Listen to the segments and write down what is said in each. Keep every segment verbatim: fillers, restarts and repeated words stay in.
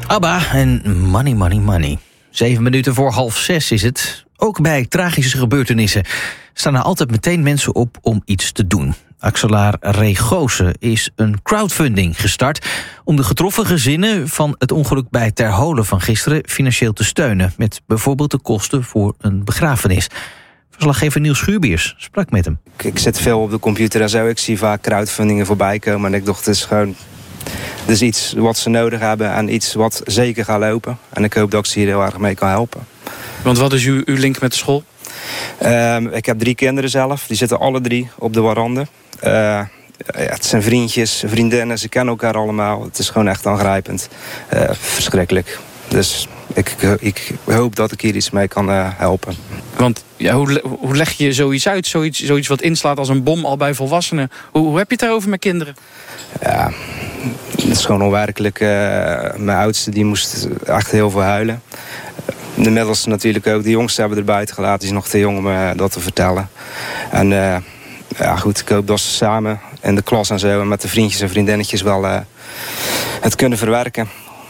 ABBA en Money, Money, Money. Zeven minuten voor half zes is het. Ook bij tragische gebeurtenissen staan er altijd meteen mensen op om iets te doen. Axelaar Regozen is een crowdfunding gestart om de getroffen gezinnen van het ongeluk bij Terholen van gisteren financieel te steunen, met bijvoorbeeld de kosten voor een begrafenis. Verslaggever Niels Schuurbiers sprak met hem. Ik zit veel op de computer en zo. Ik zie vaak crowdfundingen voorbij komen. En ik dacht, het is gewoon het is iets wat ze nodig hebben en iets wat zeker gaat lopen. En ik hoop dat ik ze hier heel erg mee kan helpen. Want wat is uw, uw link met de school? Uh, ik heb drie kinderen zelf. Die zitten alle drie op de warande. Uh, ja, het zijn vriendjes, vriendinnen. Ze kennen elkaar allemaal. Het is gewoon echt aangrijpend. Uh, verschrikkelijk. Dus ik, ik hoop dat ik hier iets mee kan uh, helpen. Want ja, hoe, hoe leg je zoiets uit? Zoiets, zoiets wat inslaat als een bom al bij volwassenen. Hoe, hoe heb je het daarover met kinderen? Ja, het is gewoon onwerkelijk. Uh, mijn oudste die moest echt heel veel huilen. De middelste natuurlijk ook. De jongste hebben er buiten gelaten. Die is nog te jong om uh, dat te vertellen. En uh, ja, goed, ik hoop dat ze samen in de klas en zo en met de vriendjes en vriendinnetjes wel uh, het kunnen verwerken.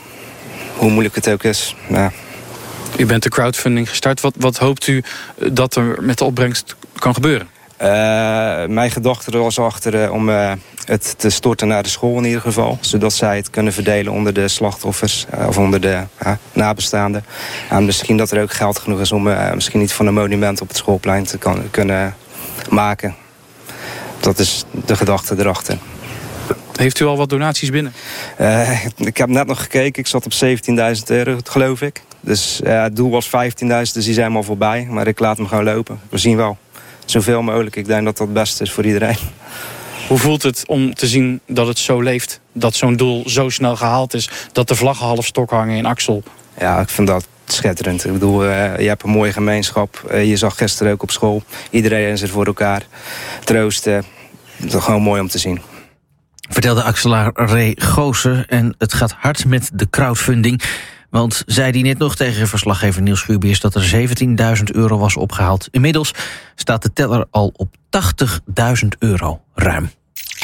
Hoe moeilijk het ook is. Ja. U bent de crowdfunding gestart. Wat, wat hoopt u dat er met de opbrengst kan gebeuren? Uh, mijn gedachte was achter uh, om uh, het te storten naar de school in ieder geval. Zodat zij het kunnen verdelen onder de slachtoffers uh, of onder de uh, nabestaanden. En misschien dat er ook geld genoeg is om uh, misschien iets van een monument op het schoolplein te kan, kunnen maken. Dat is de gedachte erachter. Heeft u al wat donaties binnen? Uh, ik heb net nog gekeken. Ik zat op zeventienduizend euro, geloof ik. Dus uh, het doel was vijftienduizend, dus die zijn al voorbij. Maar ik laat hem gewoon lopen. We zien wel. Zoveel mogelijk. Ik denk dat dat het beste is voor iedereen. Hoe voelt het om te zien dat het zo leeft? Dat zo'n doel zo snel gehaald is? Dat de vlaggen half stok hangen in Axel? Ja, ik vind dat schitterend. Ik bedoel, uh, je hebt een mooie gemeenschap. Uh, je zag gisteren ook op school. Iedereen is er voor elkaar. Troosten. Het is gewoon mooi om te zien. Vertelde Axelaar Regozen. En het gaat hard met de crowdfunding. Want zei die net nog tegen verslaggever Niels Schuurbiers dat er zeventienduizend euro was opgehaald. Inmiddels staat de teller al op tachtigduizend euro ruim.